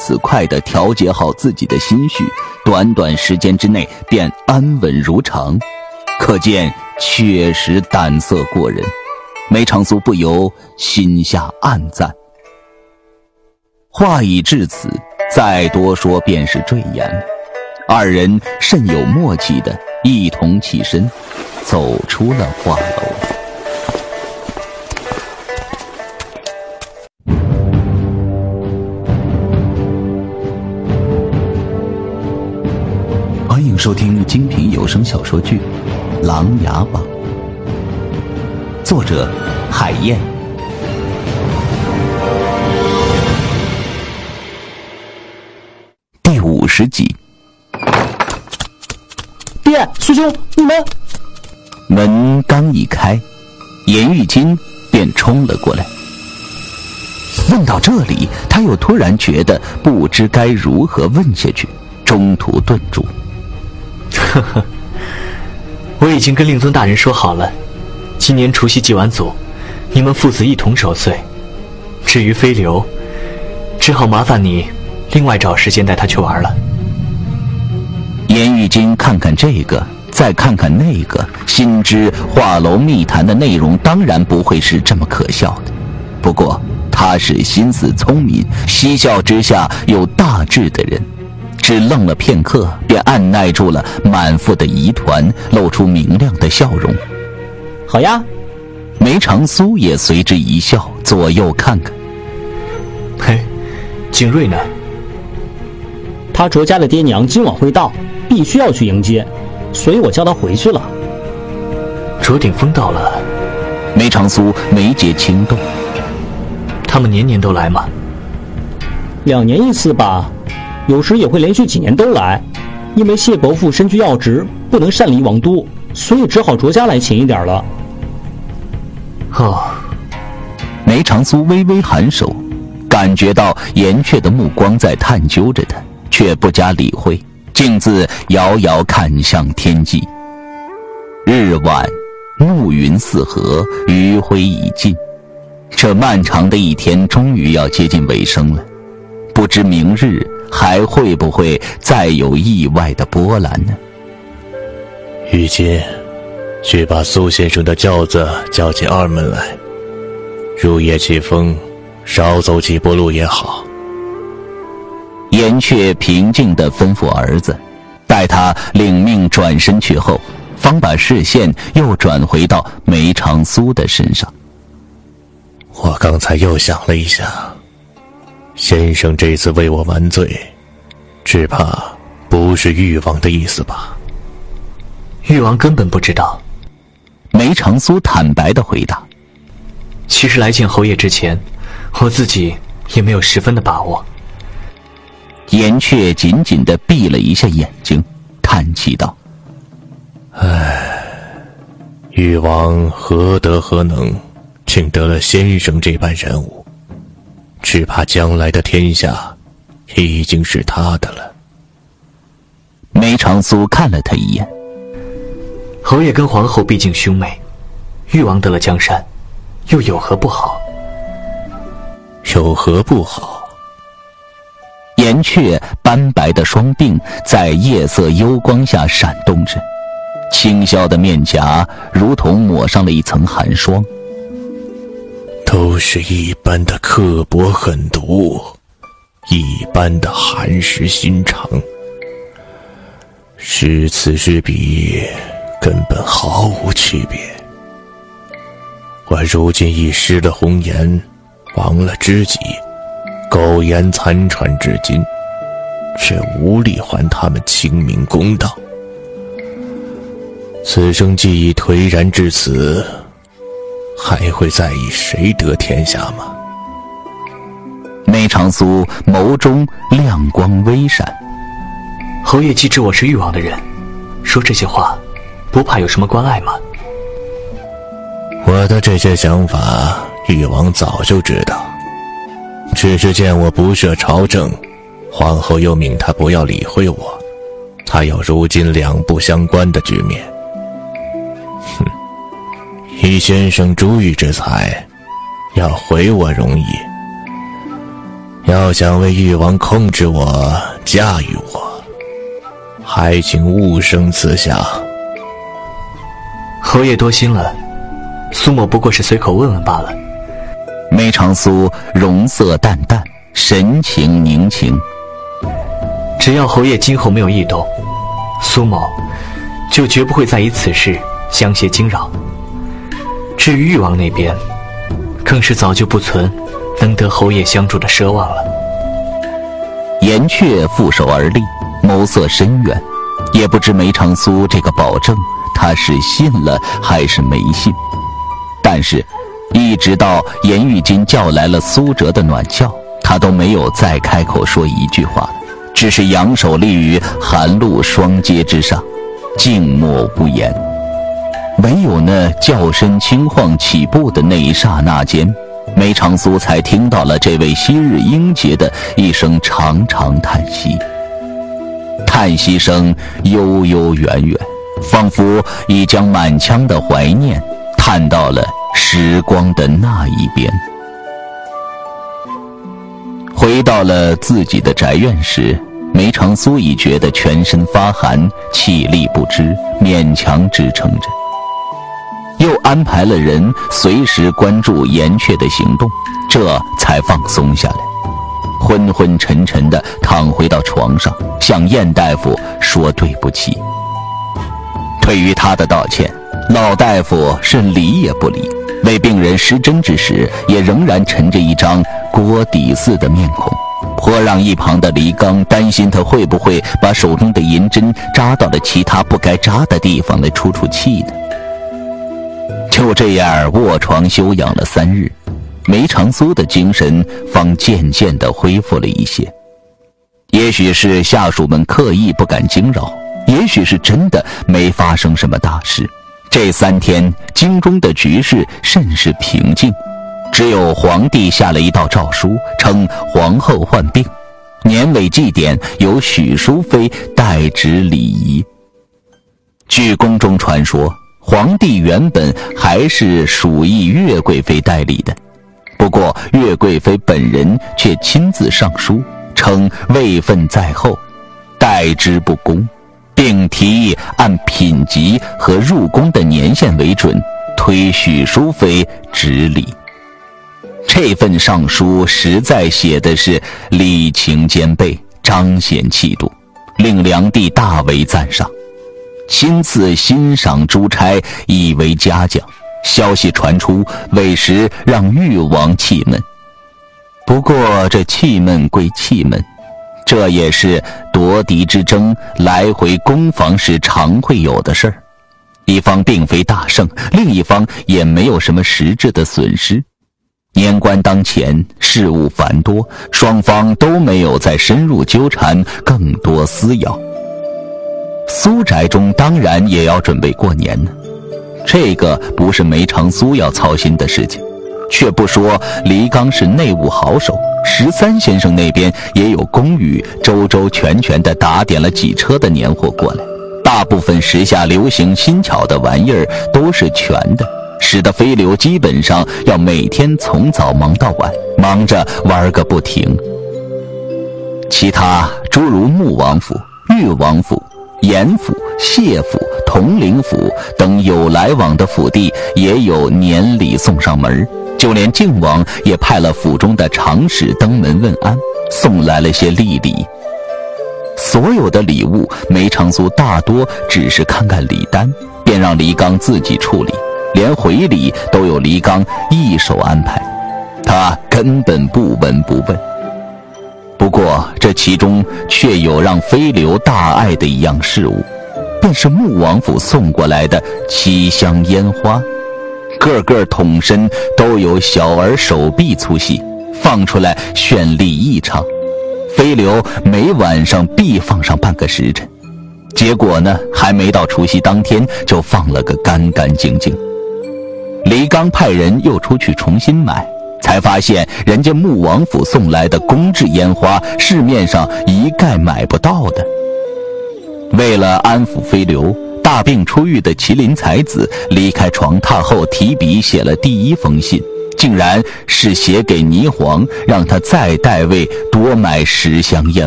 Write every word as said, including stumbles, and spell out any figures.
此快地调节好自己的心绪，短短时间之内便安稳如常，可见确实胆色过人。梅长苏不由心下暗赞。话已至此，再多说便是赘言了。二人甚有默契的一同起身，走出了画楼。欢迎收听精品有声小说剧《琅琊榜》，作者海燕，第五十集。 爹，师兄，你们…… 门刚一开，颜玉京便冲了过来。问到这里，他又突然觉得不知该如何问下去，中途顿住。 呵呵，我已经跟令尊大人说好了，今年除夕祭完祖，你们父子一同守岁。至于飞流，只好麻烦你另外找时间带他去玩了。 颜玉京看看这个，再看看那个，心知画楼密谈的内容当然不会是这么可笑的。不过他是心思聪明，嬉笑之下有大志的人，只愣了片刻，便按耐住了满腹的疑团，露出明亮的笑容。 好呀。 梅长苏也随之一笑，左右看看。 嘿，景睿呢？ 他卓家的爹娘今晚会到，必须要去迎接，所以我叫他回去了。 卓鼎峰到了。 梅长苏眉睫轻动。 他们年年都来吗？ 两年一次吧，有时也会连续几年都来。因为谢伯父身居要职，不能擅离王都，所以只好卓家来勤一点了。 哦。 梅长苏微微颔首，感觉到颜阙的目光在探究着他，却不加理会，径自遥遥看向天际。日晚，暮云四合，余晖已尽，这漫长的一天终于要接近尾声了。不知明日还会不会再有意外的波澜呢？ 玉京，去把苏先生的轿子叫进二门来，入夜起风，少走几步路也好。 颜阙平静地吩咐儿子，待他领命转身去后，方把视线又转回到梅长苏的身上。 我刚才又想了一下，先生这次为我瞒罪，只怕不是誉王的意思吧？ 誉王根本不知道。 梅长苏坦白地回答。 其实来见侯爷之前，我自己也没有十分的把握。 颜阙紧紧地闭了一下眼睛，叹气道： 唉，誉王何德何能，竟得了先生这般人物，只怕将来的天下已经是他的了。 梅长苏看了他一眼。 侯爷跟皇后毕竟兄妹，誉王得了江山，又有何不好？ 有何不好？ 颜阙斑白的双鬓在夜色幽光下闪动着，清霄的面颊如同抹上了一层寒霜。 都是一般的刻薄狠毒，一般的寒食心肠，是此是彼，根本毫无区别。我如今已失了红颜，亡了知己，苟延残喘至今，却无力还他们清明公道。此生既已颓然至此，还会在意谁得天下吗？ 梅长苏眸中亮光微闪。 侯爷既知我是誉王的人，说这些话不怕有什么关爱吗？ 我的这些想法誉王早就知道，只是见我不涉朝政，皇后又命他不要理会我，才有如今两不相关的局面。哼，以先生珠玉之才，要回我容易， 要想为誉王控制我、驾驭我，还请勿生此想。 侯爷多心了，苏某不过是随口问问罢了。 梅长苏容色淡淡，神情凝情。 只要侯爷今后没有异动，苏某就绝不会再以此事相携惊扰。至于誉王那边，更是早就不存能得侯爷相助的奢望了。 颜阙负手而立，眸色深远，也不知梅长苏这个保证他是信了还是没信。但是一直到颜玉京叫来了苏辙的暖笑，他都没有再开口说一句话，只是仰首立于寒露霜阶之上，静默无言。唯有那轿身轻晃起步的那一刹那间，梅长苏才听到了这位昔日英杰的一声长长叹息。叹息声悠悠远远，仿佛已将满腔的怀念叹到了时光的那一边。回到了自己的宅院时，梅长苏已觉得全身发寒，气力不支，勉强支撑着。又安排了人随时关注颜阙的行动，这才放松下来，昏昏沉沉地躺回到床上，向晏大夫说对不起。对于他的道歉，老大夫是理也不理，为病人施针之时也仍然沉着一张锅底似的面孔，颇让一旁的黎刚担心他会不会把手中的银针扎到了其他不该扎的地方来出出气呢。就这样卧床休养了三日，梅长苏的精神方渐渐地恢复了一些。也许是下属们刻意不敢惊扰，也许是真的没发生什么大事，这三天京中的局势甚是平静。只有皇帝下了一道诏书，称皇后患病，年尾祭典由许淑妃代执礼仪。据宫中传说，皇帝原本还是属意岳贵妃代理的，不过岳贵妃本人却亲自上书，称位分在后，代之不公，并提议按品级和入宫的年限为准，推许淑妃执礼。这份上书实在写的是礼情兼备，彰显气度，令梁帝大为赞赏，亲自欣赏珠钗，以为嘉奖。消息传出，委实让誉王气闷。不过这气闷归气闷，这也是夺嫡之争来回攻防时常会有的事儿。一方并非大胜，另一方也没有什么实质的损失。年关当前，事务繁多，双方都没有再深入纠缠，更多撕咬。苏宅中当然也要准备过年呢，这个不是梅长苏要操心的事情。却不说黎刚是内务好手，十三先生那边也有宫羽周周全全地打点了几车的年货过来，大部分时下流行新巧的玩意儿都是全的，使得飞流基本上要每天从早忙到晚，忙着玩个不停。其他诸如穆王府、裕王府、严府、谢府、统领府等有来往的府地也有年礼送上门，就连靖王也派了府中的长史登门问安，送来了些利礼。所有的礼物梅长苏大多只是看看礼单，便让黎刚自己处理，连回礼都有黎刚一手安排，他根本不闻不问。不过这其中却有让飞流大爱的一样事物，便是穆王府送过来的七香烟花，个个桶身都有小儿手臂粗细，放出来绚丽异常。飞流每晚上必放上半个时辰，结果呢，还没到除夕当天就放了个干干净净。黎刚派人又出去重新买，才发现人家穆王府送来的公制烟花市面上一概买不到的。为了安抚飞流，大病初愈的麒麟才子离开床榻后提笔写了第一封信， 竟然是写给霓凰，让他再代为多买十箱烟